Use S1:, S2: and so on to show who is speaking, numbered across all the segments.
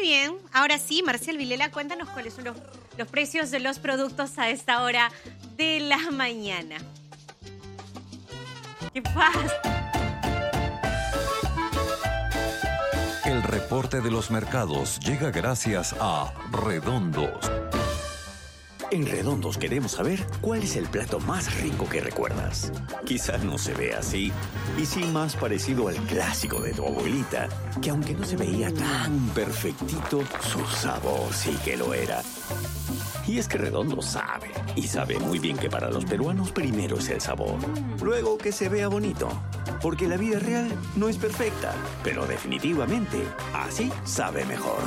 S1: bien. Ahora sí, Marcial Vilela, cuéntanos cuáles son los precios de los productos a esta hora de la mañana. ¡Qué pasa!
S2: El reporte de los mercados llega gracias a Redondos.
S3: En Redondos queremos saber cuál es el plato más rico que recuerdas. Quizás no se ve así, y sí más parecido al clásico de tu abuelita, que aunque no se veía tan perfectito, su sabor sí que lo era. Y es que Redondo sabe, y sabe muy bien que para los peruanos primero es el sabor, luego que se vea bonito. Porque la vida real no es perfecta, pero definitivamente así sabe mejor.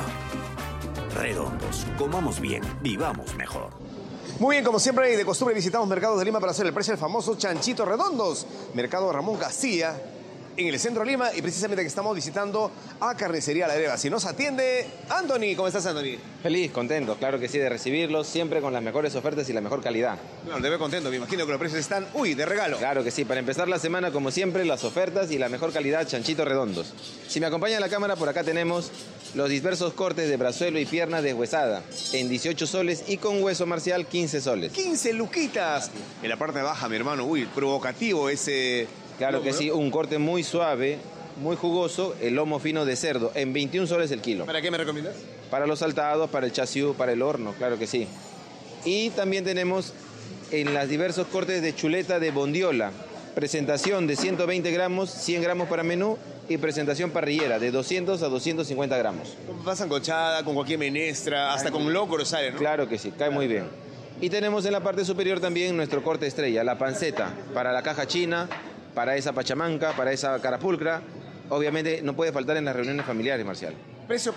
S3: Redondos, comamos bien, vivamos mejor.
S4: Muy bien, como siempre y de costumbre visitamos Mercados de Lima para hacer el precio del famoso chanchito redondos. Mercado Ramón Castilla, en el centro de Lima, y precisamente que estamos visitando a Carnicería La Greva. Si nos atiende Anthony. ¿Cómo estás, Anthony?
S5: Feliz, contento, claro que sí, de recibirlos, siempre con las mejores ofertas y la mejor calidad.
S4: Claro, te veo contento, me imagino que los precios están, de regalo.
S5: Claro que sí, para empezar la semana, como siempre, las ofertas y la mejor calidad, chanchitos redondos. Si me acompaña la cámara, por acá tenemos los diversos cortes de brazuelo y pierna deshuesada, en 18 soles y con hueso marcial, 15 soles.
S4: 15 luquitas. En la parte baja, mi hermano, provocativo ese...
S5: Claro que sí, un corte muy suave, muy jugoso, el lomo fino de cerdo, en 21 soles el kilo.
S4: ¿Para qué me recomiendas?
S5: Para los saltados, para el chasiú, para el horno, claro que sí. Y también tenemos en los diversos cortes de chuleta de bondiola, presentación de 120 gramos, 100 gramos para menú y presentación parrillera de 200 a 250 gramos.
S4: Va sancochada, con cualquier menestra, hasta con locro sale, ¿no?
S5: Claro que sí, cae muy bien. Y tenemos en la parte superior también nuestro corte estrella, la panceta, para la caja china, para esa pachamanca, para esa carapulcra. Obviamente no puede faltar en las reuniones familiares, Marcial.
S4: Precio.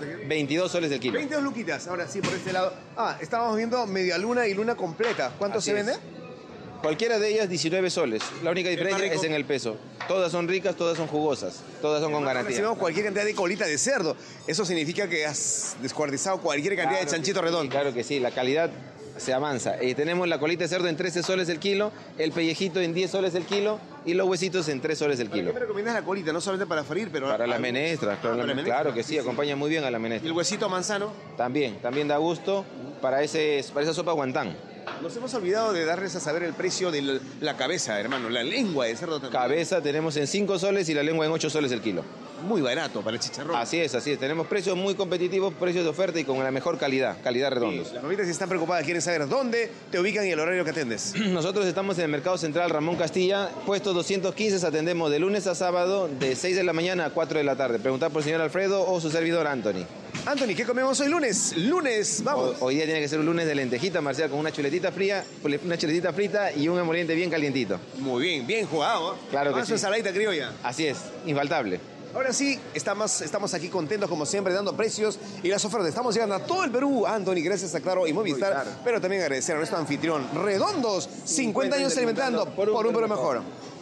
S5: 22 soles el kilo.
S4: 22 luquitas. Ahora sí, por este lado. Estábamos viendo media luna y luna completa. ¿Cuánto se vende?
S5: Cualquiera de ellas 19 soles. La única diferencia es en el peso. Todas son ricas, todas son jugosas, todas son con garantía.
S4: Recibimos cualquier cantidad de colita de cerdo. Eso significa que has descuartizado cualquier cantidad de chanchito redondo.
S5: Claro que sí, la calidad se avanza. Tenemos la colita de cerdo en 13 soles el kilo, el pellejito en 10 soles el kilo y los huesitos en 3 soles el kilo.
S4: ¿Por qué me recomiendas la colita? No solamente para freír, pero...
S5: Para la menestra, claro que sí, acompaña muy bien a la menestra.
S4: ¿Y el huesito manzano?
S5: También da gusto para esa sopa guantán.
S4: Nos hemos olvidado de darles a saber el precio de la cabeza, hermano, la lengua de cerdo también.
S5: Cabeza tenemos en 5 soles y la lengua en 8 soles el kilo.
S4: Muy barato para el chicharrón.
S5: Así es. Tenemos precios muy competitivos, precios de oferta y con la mejor calidad redondos.
S4: Sí, las mamitas están preocupadas, quieren saber dónde te ubican y el horario que atendes.
S5: Nosotros estamos en el Mercado Central Ramón Castilla, puesto 215, atendemos de lunes a sábado de 6 de la mañana a 4 de la tarde. Preguntar por el señor Alfredo o su servidor Anthony.
S4: Anthony, ¿qué comemos hoy lunes? Lunes, vamos.
S5: Hoy día tiene que ser un lunes de lentejita, Marcial, con una chuletita fría, una chuletita frita y un emoliente bien calientito.
S4: Muy bien, bien jugado, ¿eh?
S5: Claro que sí.
S4: Ensaladita criolla.
S5: Así es, infaltable.
S4: Ahora sí, estamos aquí contentos como siempre, dando precios y las ofertas. Estamos llegando a todo el Perú, Anthony, gracias a Claro y Movistar, pero también agradecer a nuestro anfitrión Redondos, 50 años alimentando por un Perú mejor.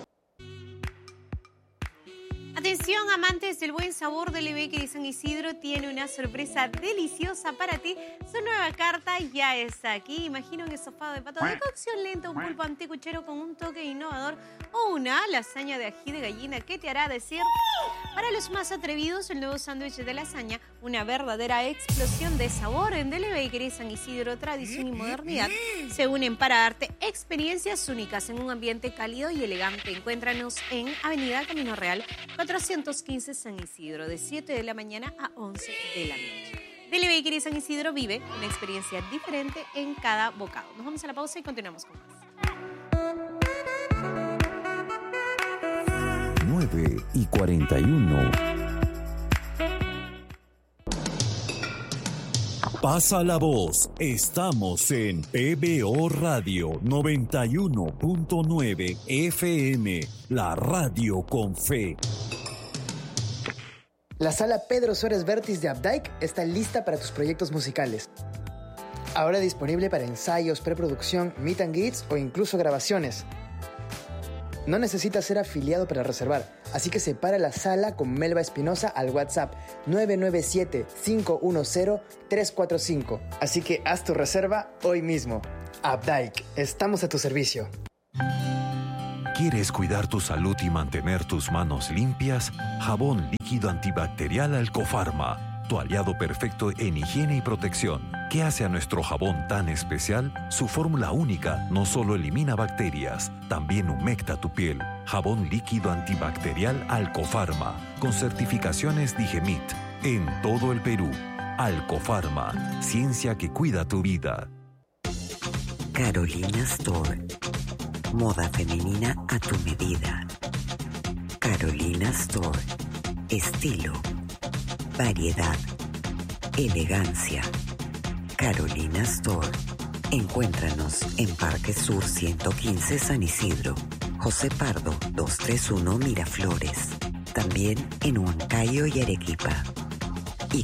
S1: Atención, amantes del buen sabor del Bakery San Isidro, tiene una sorpresa deliciosa para ti. Su nueva carta ya está aquí. Imagina un estofado de pato de cocción lenta, un pulpo anticuchero con un toque innovador o una lasaña de ají de gallina que te hará decir... Para los más atrevidos, el nuevo sándwich de lasaña, una verdadera explosión de sabor en Deli Bakery San Isidro, tradición y modernidad, se unen para darte experiencias únicas en un ambiente cálido y elegante. Encuéntranos en Avenida Camino Real, 415 San Isidro, de 7 de la mañana a 11 de la noche. Deli Bakery San Isidro vive una experiencia diferente en cada bocado. Nos vamos a la pausa y continuamos con más.
S2: 9:41. Pasa la voz. Estamos en PBO Radio 91.9 FM, la radio con fe.
S6: La sala Pedro Suárez Vértiz de Updike está lista para tus proyectos musicales. Ahora disponible para ensayos, preproducción, meet and greets o incluso grabaciones. No necesitas ser afiliado para reservar, así que separa la sala con Melba Espinosa al WhatsApp 997-510-345. Así que haz tu reserva hoy mismo. Updike, estamos a tu servicio.
S2: ¿Quieres cuidar tu salud y mantener tus manos limpias? Jabón líquido antibacterial Alcofarma. tu aliado perfecto en higiene y protección. ¿Qué hace a nuestro jabón tan especial? Su fórmula única no solo elimina bacterias, también humecta tu piel. Jabón líquido antibacterial Alcofarma, con certificaciones Digemit, en todo el Perú. Alcofarma, ciencia que cuida tu vida.
S7: Carolina Store. Moda femenina a tu medida. Carolina Store. Estilo, variedad, elegancia. Carolina Store. Encuéntranos en Parque Sur 115 San Isidro, José Pardo 231 Miraflores. También en Huancayo y Arequipa. Y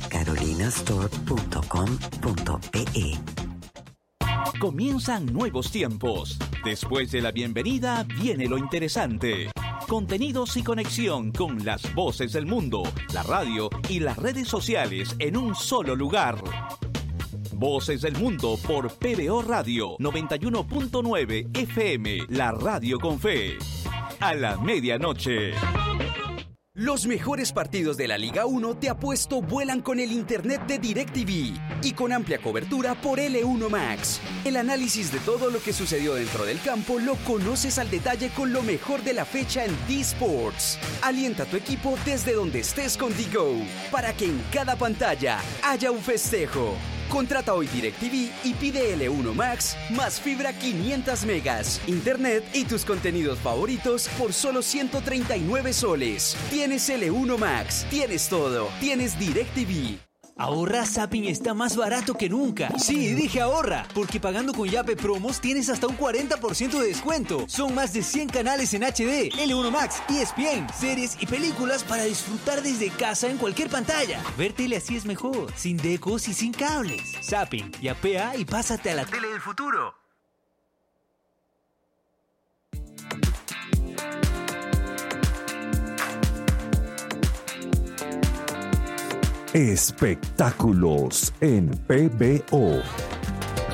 S7: carolinastore.com.pe.
S8: Comienzan nuevos tiempos. Después de la bienvenida viene lo interesante. Contenidos y conexión con las voces del mundo, la radio y las redes sociales en un solo lugar. Voces del Mundo por PBO Radio 91.9 FM, la radio con fe. A la medianoche.
S9: Los mejores partidos de la Liga 1 de Apuesto vuelan con el internet de DirecTV y con amplia cobertura por L1 Max. El análisis de todo lo que sucedió dentro del campo lo conoces al detalle con lo mejor de la fecha en D-Sports. Alienta a tu equipo desde donde estés con DGO para que en cada pantalla haya un festejo. Contrata hoy DirecTV y pide L1 Max más fibra 500 megas, internet y tus contenidos favoritos por solo 139 soles. Tienes L1 Max, tienes todo, tienes DirecTV.
S10: Ahorra, Zapping está más barato que nunca. Sí, dije ahorra, porque pagando con Yape Promos tienes hasta un 40% de descuento. Son más de 100 canales en HD, L1 Max, ESPN, series y películas para disfrutar desde casa en cualquier pantalla. Ver tele así es mejor, sin decos y sin cables. Zapping, yapea y pásate a la tele del futuro.
S2: Espectáculos en PBO.